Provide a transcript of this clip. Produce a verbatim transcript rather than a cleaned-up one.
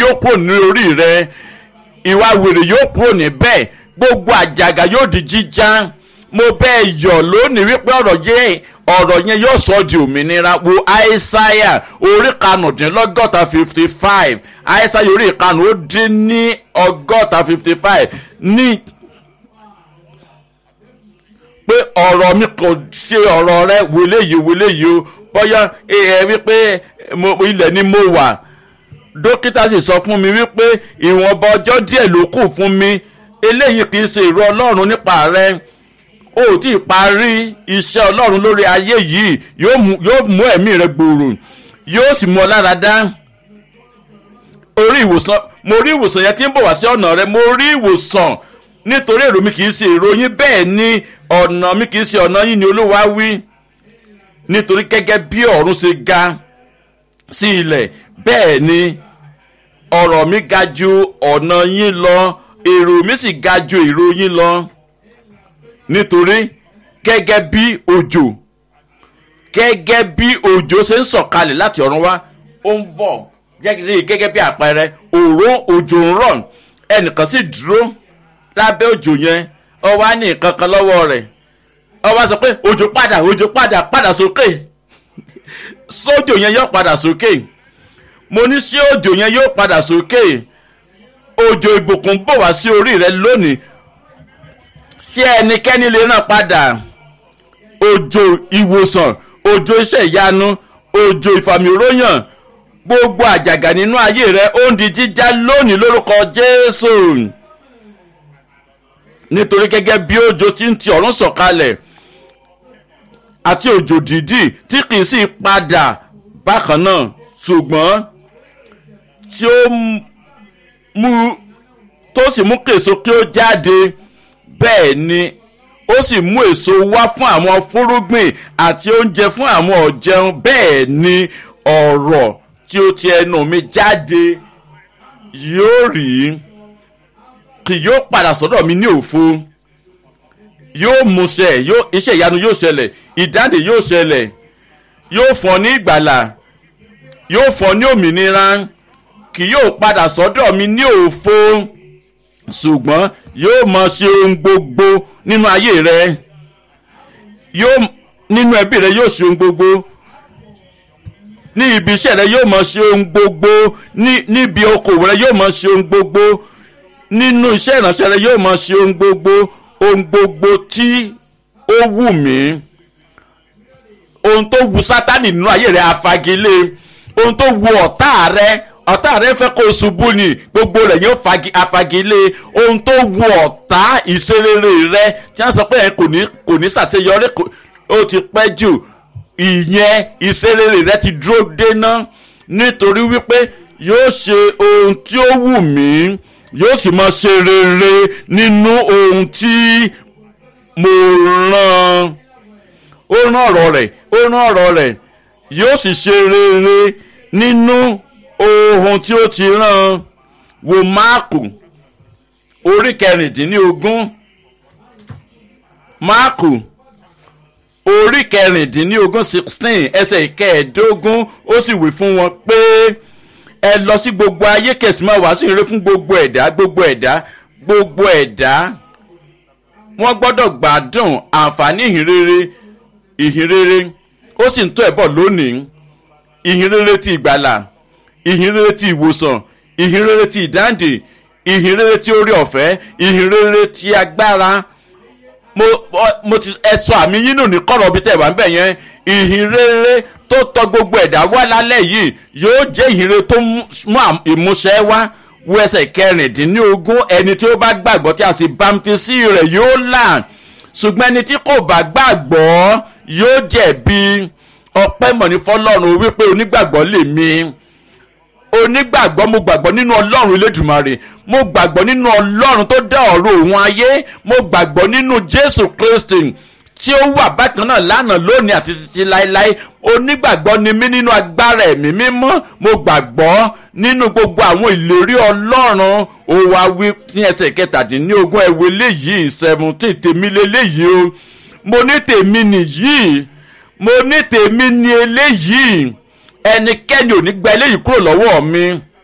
yóò kúrò ní orí rẹ ìwà wèrè yóò kúrò níbẹ̀ gbogbo àjàgà yóò di jíjá mo bẹ́ẹ̀ yọ̀ lónìí wípé ọ̀rọ̀ yẹn ọ̀rọ̀ yẹn yóò sọ di òmìnira wo àìsáyà orí kanùdínlọ́gọ́ta fifty five àìsáyà orí ìkànnì ó dín ní ọgọ́ta fifty five ní pé ọ̀rọ̀ mi kò ṣe ọ̀rọ̀ rẹ wọlé yìí wọlé yìí o bóyá ẹ wípé ilẹ̀ ni mo wà dókítà sì sọ fún mi wípé ìwọ̀nba ọjọ́ díẹ̀ ló kù fún mi eléyìí kì í ṣe ìró ọlọ́run nípa rẹ o ò tí ì parí iṣẹ́ ọlọ́run lórí ayé yìí yóò mú ẹ̀mí rẹ gbòòrò yóò sì mú ọ lára dá orí ìwòsàn mo rí ìwòsàn yẹn tí ń bọ̀ wá sí ọ̀nà rẹ mo rí ìwòsàn nítorí èrò mi kì í ṣe èrò yín bẹ́ẹ̀ ni ọ̀nà mi kì í ṣe ọ̀nà yín ni Olúwa wí nítorí gẹ́gẹ́ bí ọ̀run ṣe ga sí ilẹ̀ bẹ́ẹ̀ ni ọ̀rọ̀ mi ga ju ọ̀nà yín lọ èrò mi sì ga ju èrò yín lọ nítorí gẹ́gẹ́ bí òjò gẹ́gẹ́ bí òjò ṣe ń sọ̀kalẹ̀ láti ọ̀run wá ó ń bọ̀ gẹ́gẹ́ bí àpẹẹrẹ òró òjò ń rọ̀ ẹnìkan sì dúró lábẹ́ òjò yẹn ó wá ní nǹkan kan lọ́wọ́ rẹ̀ ó wá sọ pé òjò padà òjò padà padà sókè sójò yẹn yóò padà sókè mo ní sí òjò yẹn yóò padà sókè òjò ìbùkún bọ̀ wá sí orí rẹ lónìí tí ẹnikẹ́ni lè ràn padà òjò ìwòsàn òjò iṣẹ́ ìyanu òjò ìfàmìróyàn gbogbo àjàgà nínú ayé rẹ ó ń di jíjá lónìí lórúkọ Jésù nítorí gẹ́gẹ́ bí òjò tí ń ti ọ̀run sọ̀kalẹ̀ àti òjò dídì tí kì í sì padà bákan náà ṣùgbọ́n tí ó mú tó sì mú késo kí ó jáde bẹ́ẹ̀ ni ó sì mú èso wá fún àwọn fúrúgbìn àti oúnjẹ fún àwọn ọ̀jẹun bẹ́ẹ̀ ni ọ̀rọ̀ tí ó ti ẹnu mi jáde yóò rí kì yóò padà sọ́dọ̀ mi ní òfo yóò múṣẹ yóò iṣẹ́ ìyanu yóò ṣẹlẹ̀ ìdáǹdè yóò ṣẹlẹ̀ yóò fún ní ìgbàlà yóò fún ní òmìnira kì yóò padà sọ́dọ̀ mi ní òfo ṣùgbọ́n yóò máa ṣe ohun gbogbo nínú ayé rẹ yóò nínú ẹbí rẹ yóò ṣe ohun gbogbo ní ibi iṣẹ́ rẹ yóò máa ṣe ohun gbogbo ní níbi okòwò rẹ yóò máa ṣe ohun gbogbo nínú iṣẹ́ ìránṣẹ́ rẹ yóò máa ṣe ohun gbogbo ohun gbogbo tí ó wù mí ohun tó wù Sátánì nínú ayé rẹ àfagilé ohun tó wù ọ̀tá rẹ ọ̀tá rẹ fẹ́ kó o ṣubú ni gbogbo rẹ̀ yóò afagilé ohun tó wù ọ̀tá ìṣerere rẹ tí wọ́n sọ pé ẹ kò ní kò ní ṣàṣeyọrí ó ti pẹ́ jù ìyẹn ìṣerere rẹ ti dúró déná nítorí wípé yóò ṣe ohun tí ó wù mí yóò sì máa ṣe rere nínú ohun tí mo rán ó rán ọ̀rọ̀ rẹ̀ ó rán ọ̀rọ̀ rẹ̀ yóò sì ṣe rere nínú ohun tí ó ti rán wo Máàkù orí kẹrìndínlógún Máàkù orí kẹrìndínlógún sixteen ẹsẹ̀ ìkẹẹ̀ẹ́dógún ó sì wí fún wọn pé ẹ lọ sí gbogbo ayé kẹ̀sì máa wàásù ìrere fún gbogbo ẹ̀dá gbogbo ẹ̀dá gbogbo ẹ̀dá wọ́n gbọ́dọ̀ gbádùn àǹfààní ìhìnrere ìhìnrere ó sì ń tó ẹ̀ bọ̀ lónìí ìhìnrere ti ìgbàlà ìhìnrere ti ìwòsàn ìhìnrere ti ìdáǹdè ìhìnrere ti orí ọ̀fẹ́ ìhìnrere ti agbára mo mo ti ẹ sọ àmì yín nù ní kọ̀rọ̀ bí tẹ̀ wá ń bẹ̀ yẹn ìhìnrere tó tọ gbogbo ẹ̀dá wá lálẹ́ yìí yóò jẹ́ ìhìnrere tó mú ìmúṣẹ wá wo ẹsẹ̀ kẹrìndínlógún ẹni tí ó bá gbàgbọ́ tí a sì bámtísì rẹ̀ yóò là ṣùgbọ́n ẹni tí kò bá gbàgbọ́ yóò jẹ̀bi ọpẹ́ mọ̀ ní fọlọ́run wípé onígbàgbọ́ lèmi onígbàgbọ́ mo gbàgbọ́ nínú ọlọ́run Elédùmarè mo gbàgbọ́ nínú ọlọ́run tó dá ọ̀run òun ayé mo gbàgbọ́ nínú Jésù Kristi tí ó wà bákan náà lánàá lónìí àti títí láéláé onígbàgbọ́ ni mí nínú agbára ẹ̀mí mímọ́ mo gbàgbọ́ nínú gbogbo àwọn ìlérí ọlọ́run ó wá wí ní ẹsẹ̀ kẹtàdínlógún ẹ̀wẹ̀ léyìí seventeen tèmi léléyìí o mo ní tèmi nìyí mo ní tèmi ní eléyìí ẹnikẹ́ni ò ní gba eléyìí kúrò lọ́wọ́ mi